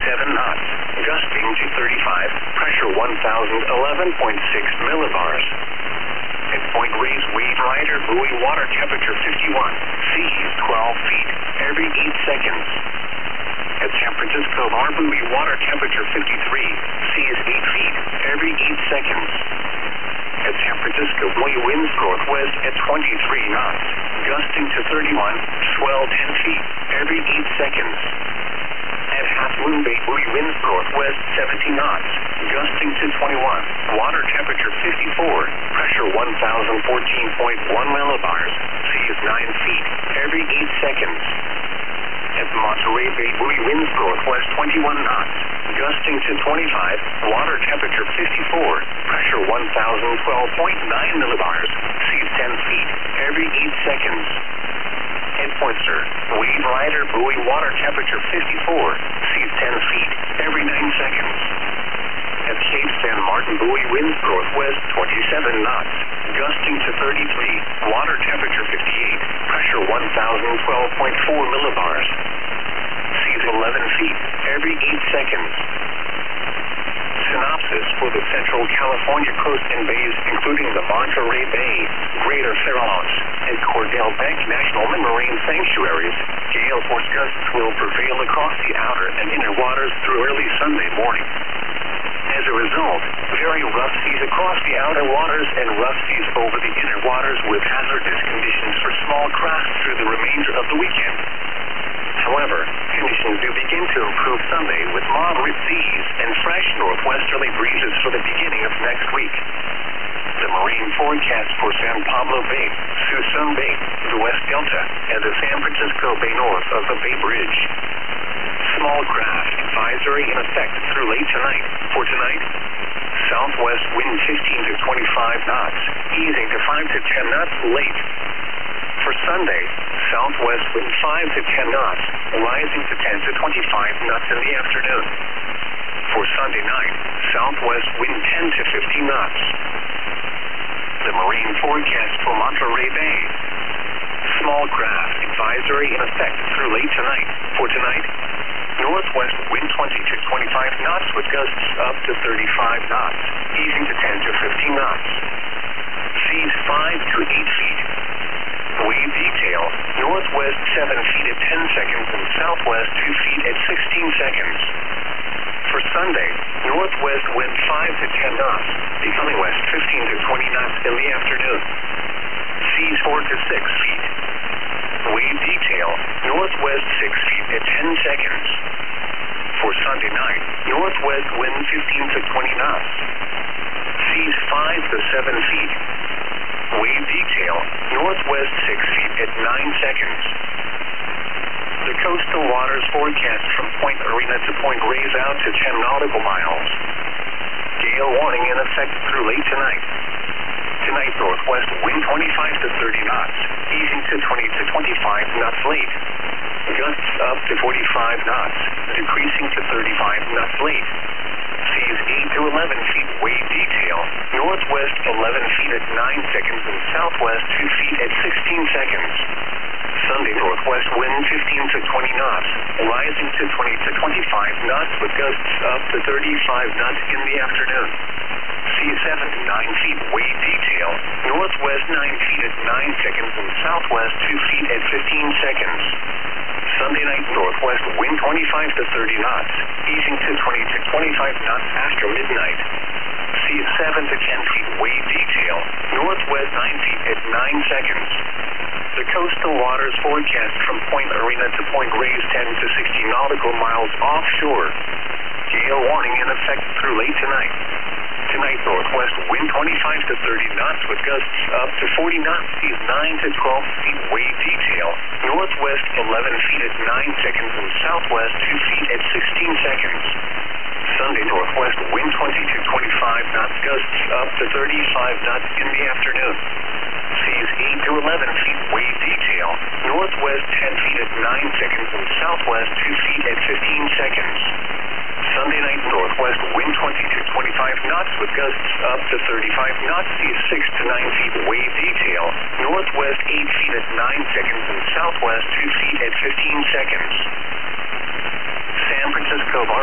7 knots, gusting to 35, pressure 1,011.6 millibars. At Point Reyes, wave rider buoy, water temperature 51, seas 12 feet every 8 seconds. At San Francisco Bar buoy, water temperature 53, seas 8 feet every 8 seconds. At San Francisco buoy, winds northwest at 23 knots, gusting to 31, swell 10 feet every 8 seconds. At Half Moon Bay buoy, winds northwest 17 knots, gusting to 21, water temperature 54, pressure 1,014.1 millibars, seas 9 feet every 8 seconds. At Monterey Bay buoy, winds northwest 21 knots, gusting to 25, water temperature 54, pressure 1,012.9 millibars, seas 10 feet every 8 seconds. At Pointer, wave rider buoy, water temperature 54, seas 10 feet every 9 seconds. At Cape San Martin buoy, winds northwest 27 knots, gusting to 33, water temperature 58, pressure 1,012.4 millibars, seas 11 feet every 8 seconds. Synopsis for the Central California coast and bays, including the Monterey Bay, Greater Farallones, and Cordell Bank National Marine Sanctuaries. Gale force gusts will prevail across the outer and inner waters through early Sunday morning. As a result, very rough seas across the outer waters and rough seas over the inner waters with hazardous conditions for small craft through the remainder of the weekend. However, conditions do begin to improve Sunday with moderate seas and fresh northwesterly breezes for the beginning of next week. The marine forecast for San Pablo Bay, Suisun Bay, the West Delta, and the San Francisco Bay north of the Bay Bridge. Small craft advisory in effect through late tonight. For tonight, southwest wind 15 to 25 knots, easing to 5 to 10 knots late. For Sunday, southwest wind 5 to 10 knots, rising to 10 to 25 knots in the afternoon. For Sunday night, southwest wind 10 to 15 knots. The marine forecast for Monterey Bay. Small craft advisory in effect through late tonight. For tonight, northwest wind 20 to 25 knots with gusts up to 35 knots, easing to 10 to 15 knots. Seas 5 to 8 feet. Wave detail, northwest 7 feet at 10 seconds and southwest 2 feet at 16 seconds. For Sunday, northwest wind 5 to 10 knots, becoming west 15 to 20 knots in the afternoon. Seas 4 to 6 feet. Wave detail, northwest 6 feet at 10 seconds. For Sunday night, northwest wind 15 to 20 knots. Seas 5 to 7 feet. Wave detail, northwest 6 feet at 9 seconds. The coastal waters forecast from Point Arena to Point Reyes out to 10 nautical miles. Gale warning in effect through late tonight. Tonight, northwest wind 25 to 30 knots, easing to 20 to 25 knots late. Gusts up to 45 knots, decreasing to 35 knots late. Seas 8 to 11 feet, wave detail, northwest 11 feet at 9 seconds and southwest 2 feet at 16 seconds. Sunday, northwest wind 15 to 20 knots, rising to 20 to 25 knots with gusts up to 35 knots in the afternoon. Seas 7 to 9 feet, wave detail, northwest 9 feet at 9 seconds and southwest 2 feet at 15 seconds. Sunday night, northwest wind 25 to 30 knots, easing to 20 to 25 knots after midnight. Seas 7 to 10 feet, wave detail, northwest 9 feet at 9 seconds. The coastal waters forecast from Point Arena to Point Reyes 10 to 60 nautical miles offshore. Gale warning in effect through late tonight. Tonight, northwest wind 25 to 30 knots with gusts up to 40 knots, seas 9 to 12 feet, wave detail, northwest 11 feet at 9 seconds and southwest 2 feet at 16 seconds. Sunday, northwest wind 20 to 25 knots, gusts up to 35 knots in the afternoon. Seas 8 to 11 feet, wave detail, northwest 10 feet at 9 seconds and southwest 2 feet at 15 seconds. Sunday night, northwest wind 20 to 25 knots with gusts up to 35 knots, seas 6 to 9 feet, wave detail, northwest 8 feet at 9 seconds and southwest 2 feet at 15 seconds. San Francisco